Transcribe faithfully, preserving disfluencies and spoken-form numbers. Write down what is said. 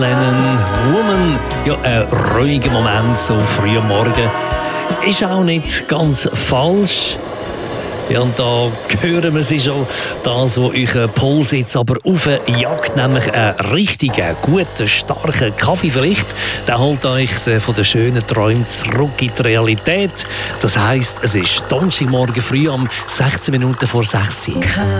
Lennon, Woman, ja, ein ruhiger Moment, so früh am Morgen, ist auch nicht ganz falsch. Ja, und da hören wir sie schon, das, wo euren Puls jetzt aber aufjagt, nämlich einen richtigen, guten, starken Kaffee vielleicht. Der holt euch von den schönen Träumen zurück in die Realität. Das heisst, es ist Donnerstagmorgen früh um sechzehn Minuten vor sechs Uhr.